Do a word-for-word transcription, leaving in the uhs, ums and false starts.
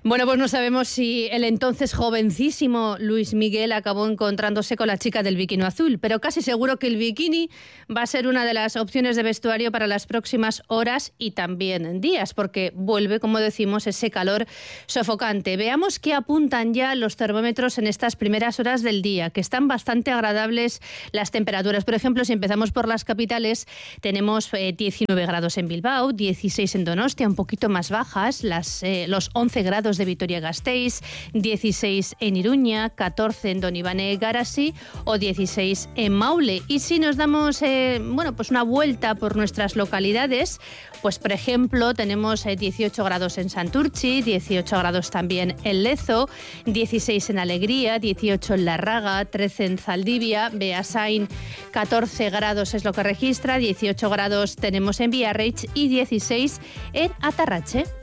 Bueno, pues no sabemos si el entonces jovencísimo Luis Miguel acabó encontrándose con la chica del bikini azul, pero casi seguro que el bikini va a ser una de las opciones de vestuario para las próximas horas y también días, porque vuelve, como decimos, ese calor sofocante. Veamos qué apuntan ya los termómetros en estas primeras horas del día, que están bastante agradables las temperaturas. Por ejemplo, si empezamos por las capitales, tenemos eh, diecinueve grados en Bilbao, dieciséis en Donostia, un poquito más bajas, las, eh, los once grados de Vitoria-Gasteiz, dieciséis en Iruña, catorce en Donibane-Garasi o dieciséis en Maule. Y si nos damos eh, bueno, pues una vuelta por nuestras localidades, pues por ejemplo tenemos eh, dieciocho grados en Santurchi, dieciocho grados también en Lezo, dieciséis en Alegría, dieciocho en Larraga, trece en Zaldivia, Beasain, catorce grados es lo que registra, dieciocho grados tenemos en Biarritz y dieciséis en Atarrache.